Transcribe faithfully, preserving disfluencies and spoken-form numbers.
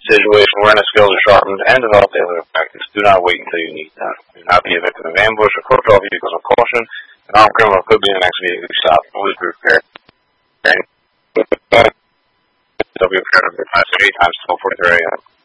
situation awareness skills are sharpened and develop daily practice. Do not wait until you need them. Do not be a victim of ambush or approach all vehicles with caution. An armed criminal could be the next vehicle you stop. Always be prepared. They'll be prepared to pass eight times twelve forty-three a.m.